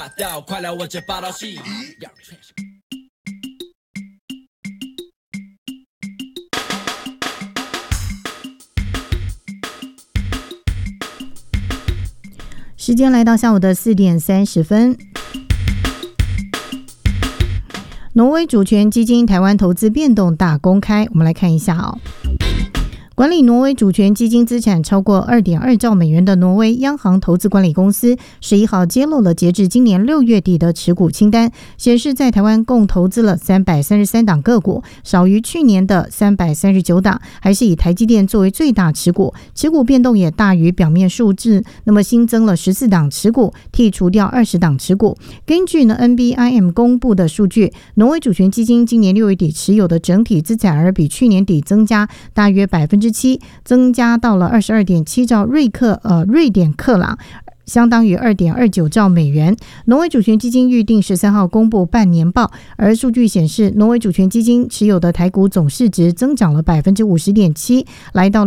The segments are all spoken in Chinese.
快来我这报道系。 时间来到下午的4点30分。挪威主权基金台湾投资变动大公开，我们来看一下哦。管理挪威主权基金资产超过 2.2 兆美元的挪威央行投资管理公司11号揭露了截至今年6月底的持股清单，显示在台湾共投资了333档个股，少于去年的339档，还是以台积电作为最大持股，持股变动也大于表面数字，那么新增了14档持股，剔除掉20档持股。根据NBIM 公布的数据，挪威主权基金今年6月底持有的整体资产额比去年底增加大约7%，增加到了 22.7 兆瑞典克朗，相当于 2.29 兆美元。挪威主权基金预定13号公布半年报，而数据显示，挪威主权基金持有的台股总市值增长了 50.7%， 来到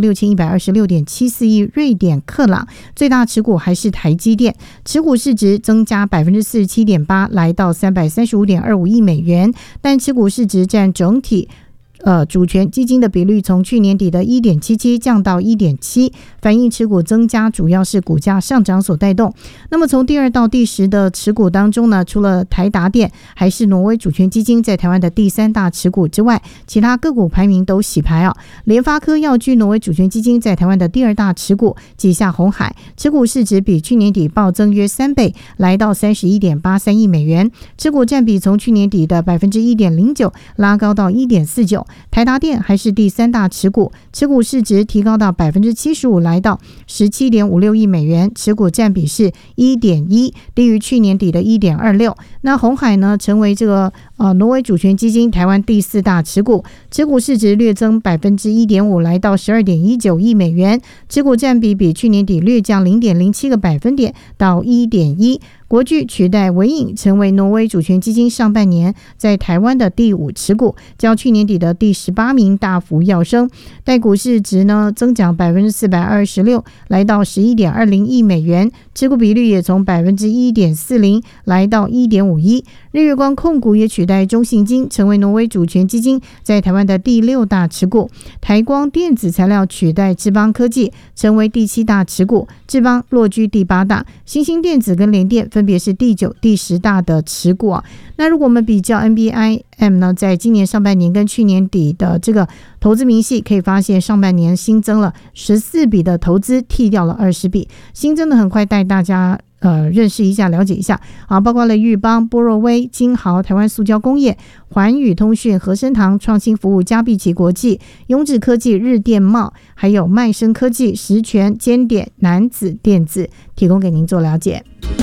6126.74 亿瑞典克朗，最大持股还是台积电，持股市值增加 47.8%， 来到 335.25 亿美元，但持股市值占整体主权基金的比率从去年底的 1.77 降到 1.7， 反映持股增加主要是股价上涨所带动。那么从第2到第10的持股当中呢，除了台达电还是挪威主权基金在台湾的第3大持股之外，其他个股排名都洗牌哦。联发科要居挪威主权基金在台湾的第2大持股，挤下鸿海，持股市值比去年底暴增约3倍，来到 31.83 亿美元，持股占比从去年底的 1.09% 拉高到 1.49%。台达电还是第3大持股，持股市值提高到 75%， 来到 17.56 亿美元，持股占比是 1.1%， 低于去年底的 1.26%。 那鸿海呢，成为这个挪威主权基金台湾第4大持股，持股市值略增 1.5%， 来到 12.19 亿美元，持股占比比去年底略降 0.07 个百分点到 1.1%。国巨取代伟影成为挪威主权基金上半年在台湾的第5持股，较去年底的第18名大幅跃升，待股市值呢增长 426%， 来到 11.20 亿美元，持股比率也从 1.40% 来到 1.51%。 日月光控股也取代中信金成为挪威主权基金在台湾的第6大持股，台光电子材料取代智邦科技成为第7大持股，智邦落居第8大，新兴电子跟联电分别是第9、第10大的持股啊。那如果我们比较 NBIM 呢，在今年上半年跟去年底的这个投资明细，可以发现上半年新增了14笔的投资，剔掉了20笔，新增的很快，带大家认识一下，了解一下啊，包括了裕邦、波若威、金豪、台湾塑胶工业、环宇通讯、和生堂、创新服务、嘉必奇国际、雍智科技、日电贸，还有麦生科技、实权、尖点、南子电子，提供给您做了解。